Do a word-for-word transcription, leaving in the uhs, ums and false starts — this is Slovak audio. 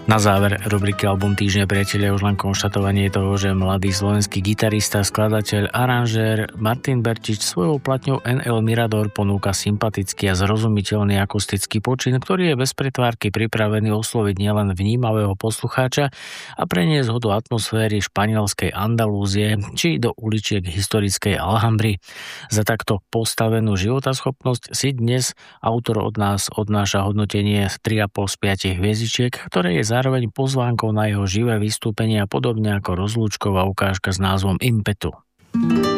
Na záver rubriky Album týždňa, priatelia, už len konštatovanie toho, že mladý slovenský gitarista, skladateľ, aranžér Martin Berčič svojou platňou en el Mirador ponúka sympatický a zrozumiteľný akustický počin, ktorý je bez pretvárky pripravený osloviť nielen vnímavého poslucháča a preniesť ho do atmosféry španielskej Andalúzie či do uličiek historickej Alhambry. Za takto postavenú životaschopnosť si dnes autor od nás odnáša hodnotenie tri a pol z piatich hviezdičiek, ktoré je zároveň pozvánkou na jeho živé vystúpenie a podobne ako rozlúčková ukážka s názvom Impetu.